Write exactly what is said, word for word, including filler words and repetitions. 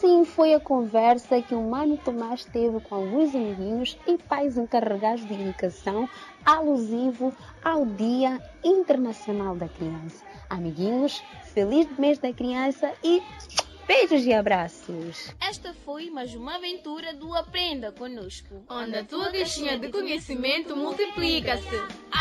assim foi a conversa que o Mano Tomás teve com alguns amiguinhos e pais encarregados de educação alusivo ao Dia Internacional da Criança. Amiguinhos, feliz mês da criança e beijos e abraços! Esta foi mais uma aventura do Aprenda Conosco, onde a tua caixinha de conhecimento multiplica-se.